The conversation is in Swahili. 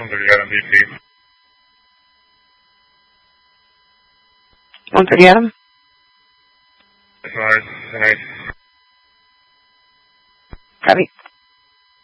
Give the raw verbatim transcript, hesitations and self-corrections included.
one thirty Adam, D P. one thirty Adam? Nice, nice. Copy.